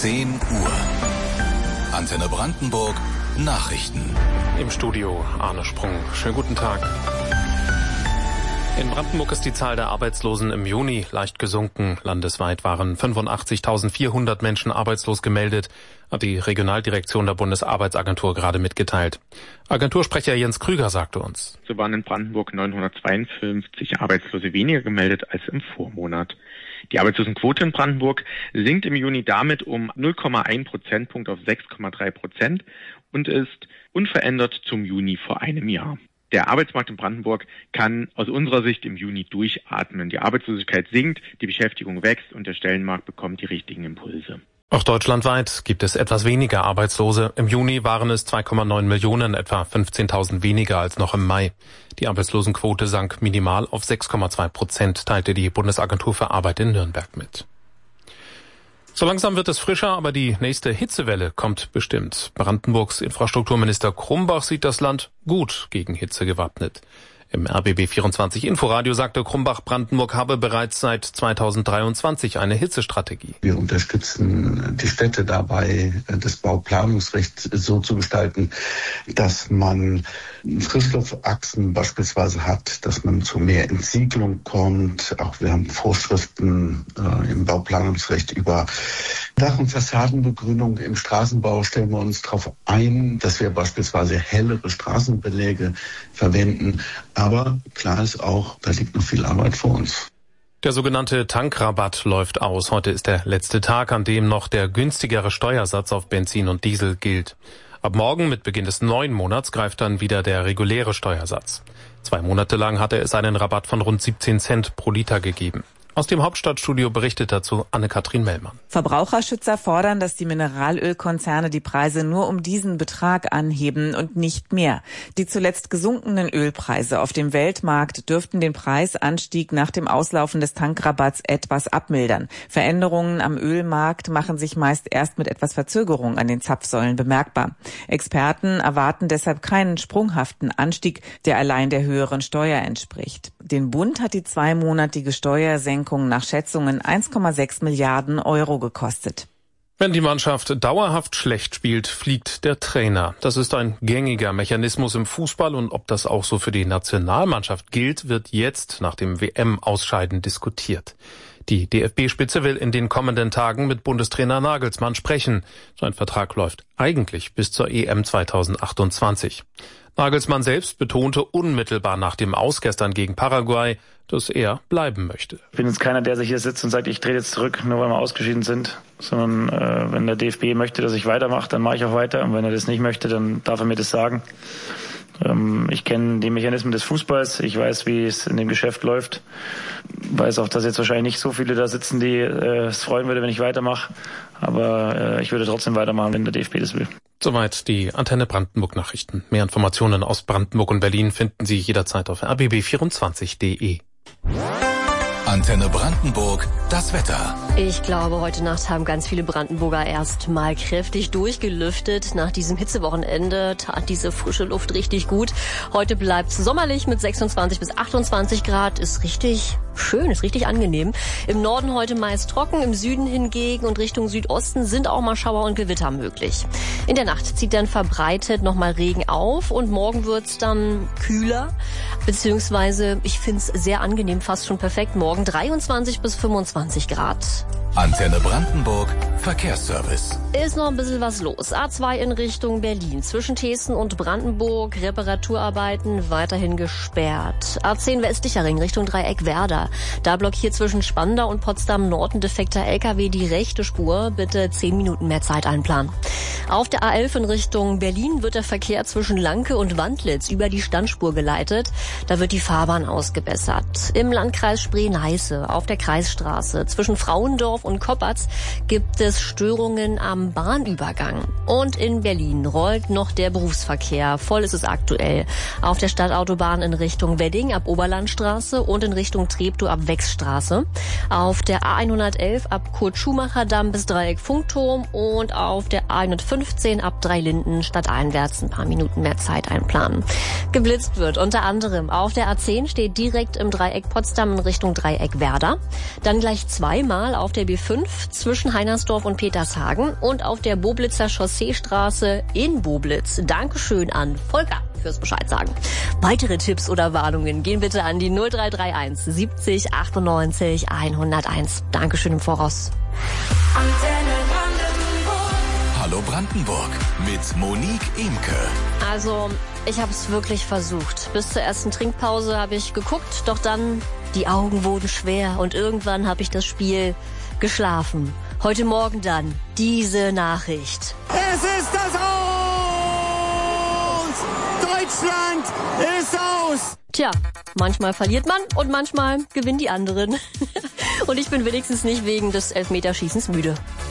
10 Uhr. Antenne Brandenburg Nachrichten. Im Studio Arne Sprung. Schönen guten Tag. In Brandenburg ist die Zahl der Arbeitslosen im Juni leicht gesunken. Landesweit waren 85.400 Menschen arbeitslos gemeldet, hat die Regionaldirektion der Bundesarbeitsagentur gerade mitgeteilt. Agentursprecher Jens Krüger sagte uns: So waren in Brandenburg 952 Arbeitslose weniger gemeldet als im Vormonat. Die Arbeitslosenquote in Brandenburg sinkt im Juni damit um 0,1 Prozentpunkt auf 6,3% und ist unverändert zum Juni vor einem Jahr. Der Arbeitsmarkt in Brandenburg kann aus unserer Sicht im Juni durchatmen. Die Arbeitslosigkeit sinkt, die Beschäftigung wächst und der Stellenmarkt bekommt die richtigen Impulse. Auch deutschlandweit gibt es etwas weniger Arbeitslose. Im Juni waren es 2,9 Millionen, etwa 15.000 weniger als noch im Mai. Die Arbeitslosenquote sank minimal auf 6,2%, teilte die Bundesagentur für Arbeit in Nürnberg mit. So langsam wird es frischer, aber die nächste Hitzewelle kommt bestimmt. Brandenburgs Infrastrukturminister Krumbach sieht das Land gut gegen Hitze gewappnet. Im RBB 24 Inforadio sagte Krumbach, Brandenburg habe bereits seit 2023 eine Hitzestrategie. Wir unterstützen die Städte dabei, das Bauplanungsrecht so zu gestalten, dass man Frischluftachsen beispielsweise hat, dass man zu mehr Entsiegelung kommt. Auch wir haben Vorschriften im Bauplanungsrecht über Dach- und Fassadenbegrünung. Im Straßenbau stellen wir uns darauf ein, dass wir beispielsweise hellere Straßenbeläge verwenden. Aber klar ist auch, da liegt noch viel Arbeit vor uns. Der sogenannte Tankrabatt läuft aus. Heute ist der letzte Tag, an dem noch der günstigere Steuersatz auf Benzin und Diesel gilt. Ab morgen, mit Beginn des neuen Monats, greift dann wieder der reguläre Steuersatz. 2 Monate lang hatte es einen Rabatt von rund 17 Cent pro Liter gegeben. Aus dem Hauptstadtstudio berichtet dazu Anne-Kathrin Mellmann. Verbraucherschützer fordern, dass die Mineralölkonzerne die Preise nur um diesen Betrag anheben und nicht mehr. Die zuletzt gesunkenen Ölpreise auf dem Weltmarkt dürften den Preisanstieg nach dem Auslaufen des Tankrabatts etwas abmildern. Veränderungen am Ölmarkt machen sich meist erst mit etwas Verzögerung an den Zapfsäulen bemerkbar. Experten erwarten deshalb keinen sprunghaften Anstieg, der allein der höheren Steuer entspricht. Den Bund hat die 2-monatige Steuersenkung nach Schätzungen 1,6 Milliarden Euro gekostet. Wenn die Mannschaft dauerhaft schlecht spielt, fliegt der Trainer. Das ist ein gängiger Mechanismus im Fußball und ob das auch so für die Nationalmannschaft gilt, wird jetzt nach dem WM-Ausscheiden diskutiert. Die DFB-Spitze will in den kommenden Tagen mit Bundestrainer Nagelsmann sprechen. Sein Vertrag läuft eigentlich bis zur EM 2028. Nagelsmann selbst betonte unmittelbar nach dem Aus gestern gegen Paraguay, dass er bleiben möchte. Ich bin jetzt keiner, der sich hier sitzt und sagt, ich trete jetzt zurück, nur weil wir ausgeschieden sind. Sondern wenn der DFB möchte, dass ich weitermache, dann mache ich auch weiter. Und wenn er das nicht möchte, dann darf er mir das sagen. Ich kenne die Mechanismen des Fußballs. Ich weiß, wie es in dem Geschäft läuft. Weiß auch, dass jetzt wahrscheinlich nicht so viele da sitzen, die es freuen würde, wenn ich weitermache. Aber ich würde trotzdem weitermachen, wenn der DFB das will. Soweit die Antenne Brandenburg Nachrichten. Mehr Informationen aus Brandenburg und Berlin finden Sie jederzeit auf rbb24.de. Antenne Brandenburg, das Wetter. Ich glaube, heute Nacht haben ganz viele Brandenburger erst mal kräftig durchgelüftet. Nach diesem Hitzewochenende tat diese frische Luft richtig gut. Heute bleibt es sommerlich mit 26 bis 28 Grad. Ist richtig schön, ist richtig angenehm. Im Norden heute meist trocken, im Süden hingegen und Richtung Südosten sind auch mal Schauer und Gewitter möglich. In der Nacht zieht dann verbreitet nochmal Regen auf und morgen wird's dann kühler, beziehungsweise ich find's sehr angenehm, fast schon perfekt. Morgen 23 bis 25 Grad. Antenne Brandenburg, Verkehrsservice. Ist noch ein bisschen was los. A2 in Richtung Berlin. Zwischen Thesen und Brandenburg Reparaturarbeiten weiterhin gesperrt. A10 westlicher Ring Richtung Dreieck Werder. Da blockiert zwischen Spandau und Potsdam Nord ein defekter LKW die rechte Spur. Bitte 10 Minuten mehr Zeit einplanen. Auf der A11 in Richtung Berlin wird der Verkehr zwischen Lanke und Wandlitz über die Standspur geleitet. Da wird die Fahrbahn ausgebessert. Im Landkreis Spree-Neiße auf der Kreisstraße zwischen Frauendorf und Koppatz gibt es Störungen am Bahnübergang. Und in Berlin rollt noch der Berufsverkehr. Voll ist es aktuell. Auf der Stadtautobahn in Richtung Wedding ab Oberlandstraße und in Richtung Treptow ab Wechsstraße. Auf der A111 ab Kurt-Schumacher-Damm bis Dreieck Funkturm und auf der A115 ab Dreilinden stadteinwärts ein paar Minuten mehr Zeit einplanen. Geblitzt wird unter anderem auf der A10 steht direkt im Dreieck Potsdam in Richtung Dreieck Werder. Dann gleich zweimal auf der B5 zwischen Heinersdorf Eppendorf und Petershagen und auf der Boblitzer Chausseestraße in Boblitz. Dankeschön an Volker fürs Bescheid sagen. Weitere Tipps oder Warnungen gehen bitte an die 0331 70 98 101. Dankeschön im Voraus. Hallo Brandenburg mit Monique Imke. Also, ich habe es wirklich versucht. Bis zur ersten Trinkpause habe ich geguckt, doch dann die Augen wurden schwer und irgendwann habe ich das Spiel geschlafen. Heute Morgen dann diese Nachricht. Es ist das Aus! Deutschland ist aus! Tja, manchmal verliert man und manchmal gewinnen die anderen. Und ich bin wenigstens nicht wegen des Elfmeterschießens müde.